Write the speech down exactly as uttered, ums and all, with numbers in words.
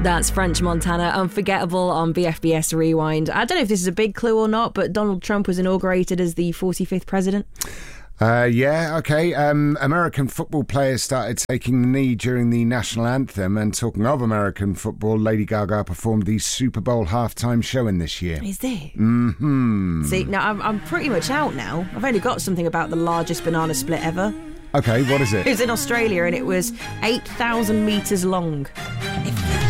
That's French Montana, Unforgettable on B F B S Rewind. I don't know if this is a big clue or not, but Donald Trump was inaugurated as the forty-fifth president. Uh, yeah, okay. Um, American football players started taking the knee during the national anthem. And talking of American football, Lady Gaga performed the Super Bowl halftime show in this year. Is it? Mm-hmm. See, now I'm, I'm pretty much out now. I've only got something about the largest banana split ever. Okay, what is it? It was in Australia and it was eight thousand metres long. If